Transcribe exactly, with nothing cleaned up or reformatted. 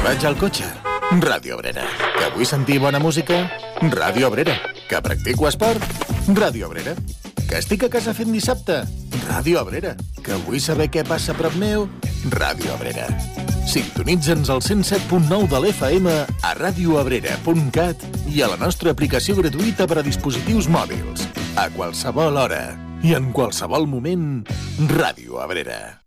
vaig al cotxe? Ràdio Abrera. Que vull sentir bona música? Ràdio Abrera. Que practico esport? Ràdio Abrera. Que estic a casa fent dissabte? Ràdio Abrera. Que vull saber què passa a prop meu? Ràdio Abrera. Sintonitza'ns al cent set punt nou de l'F M a radioabrera punt cat i a la nostra aplicació gratuïta per a dispositius mòbils. A qualsevol hora i en qualsevol moment, Ràdio Abrera.